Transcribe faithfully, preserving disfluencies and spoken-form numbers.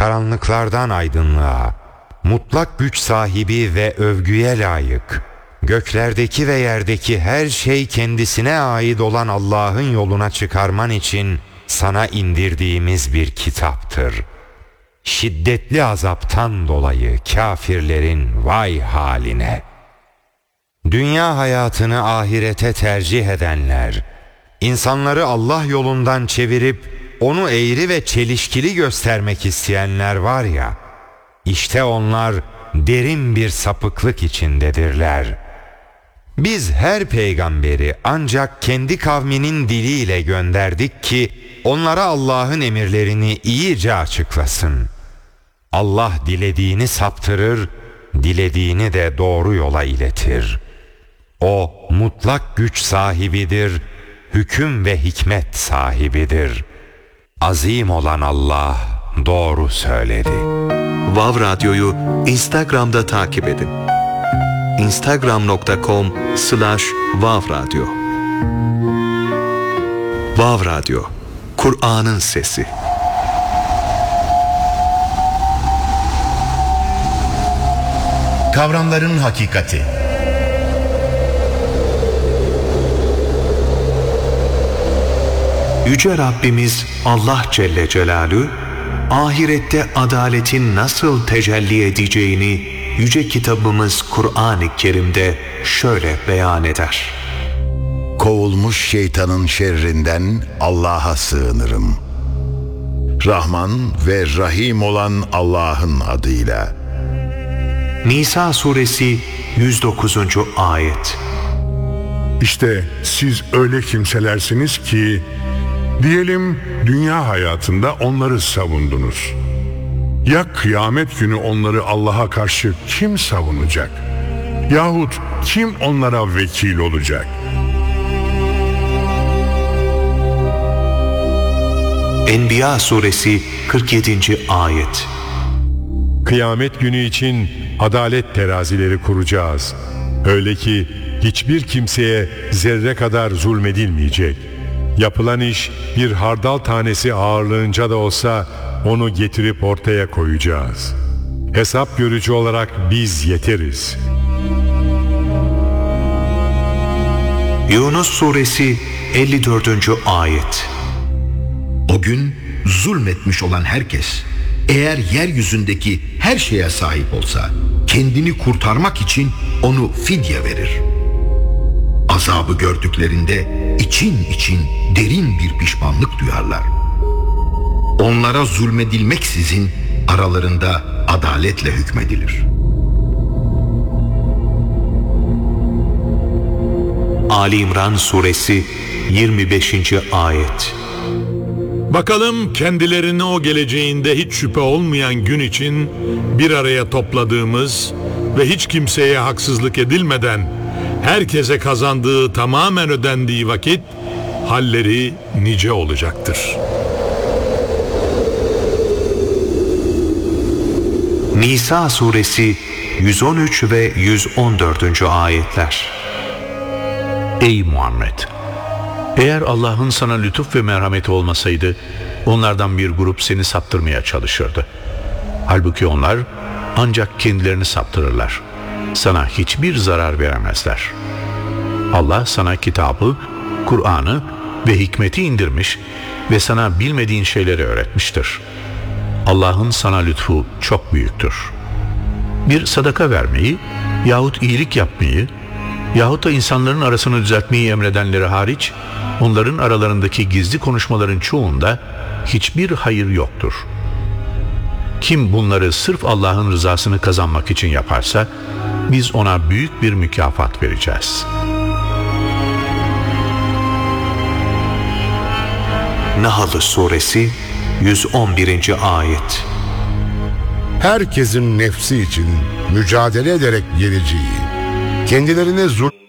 karanlıklardan aydınlığa, mutlak güç sahibi ve övgüye layık, göklerdeki ve yerdeki her şey kendisine ait olan Allah'ın yoluna çıkarman için sana indirdiğimiz bir kitaptır. Şiddetli azaptan dolayı kafirlerin vay haline. Dünya hayatını ahirete tercih edenler, insanları Allah yolundan çevirip onu eğri ve çelişkili göstermek isteyenler var ya, işte onlar derin bir sapıklık içindedirler. Biz her peygamberi ancak kendi kavminin diliyle gönderdik ki onlara Allah'ın emirlerini iyice açıklasın. Allah dilediğini saptırır, dilediğini de doğru yola iletir. O mutlak güç sahibidir, hüküm ve hikmet sahibidir. Azim olan Allah doğru söyledi. Vav Radyo'yu Instagram'da takip edin. instagram nokta com slash vav radyo. Vav Radyo, Kur'an'ın sesi. Kavramların hakikati. Yüce Rabbimiz Allah Celle Celaluhu, ahirette adaletin nasıl tecelli edeceğini Yüce kitabımız Kur'an-ı Kerim'de şöyle beyan eder. Kovulmuş şeytanın şerrinden Allah'a sığınırım. Rahman ve Rahim olan Allah'ın adıyla. Nisa suresi yüz dokuzuncu ayet. İşte siz öyle kimselersiniz ki, diyelim dünya hayatında onları savundunuz. Ya kıyamet günü onları Allah'a karşı kim savunacak? Yahut kim onlara vekil olacak? Enbiya suresi kırk yedinci ayet. Kıyamet günü için adalet terazileri kuracağız. Öyle ki hiçbir kimseye zerre kadar zulmedilmeyecek. Yapılan iş bir hardal tanesi ağırlığınca da olsa onu getirip ortaya koyacağız. Hesap görücü olarak biz yeteriz. Yunus suresi elli dördüncü ayet. O gün zulmetmiş olan herkes, eğer yeryüzündeki her şeye sahip olsa, kendini kurtarmak için onu fidye verir. Azabı gördüklerinde için için derin bir pişmanlık duyarlar. Onlara zulmedilmeksizin aralarında adaletle hükmedilir. Ali İmran suresi yirmi beşinci ayet. Bakalım kendilerini o geleceğinde hiç şüphe olmayan gün için bir araya topladığımız ve hiç kimseye haksızlık edilmeden herkese kazandığı tamamen ödendiği vakit halleri nice olacaktır. Nisa suresi yüz on üç ve yüz on dördüncü ayetler. Ey Muhammed! Eğer Allah'ın sana lütuf ve merhameti olmasaydı, onlardan bir grup seni saptırmaya çalışırdı. Halbuki onlar ancak kendilerini saptırırlar. Sana hiçbir zarar veremezler. Allah sana kitabı, Kur'an'ı ve hikmeti indirmiş ve sana bilmediğin şeyleri öğretmiştir. Allah'ın sana lütfu çok büyüktür. Bir sadaka vermeyi yahut iyilik yapmayı yahut da insanların arasını düzeltmeyi emredenleri hariç, onların aralarındaki gizli konuşmaların çoğunda hiçbir hayır yoktur. Kim bunları sırf Allah'ın rızasını kazanmak için yaparsa, biz ona büyük bir mükafat vereceğiz. Nahl suresi yüz on birinci ayet. Herkesin nefsi için mücadele ederek geleceği, kendilerine zulm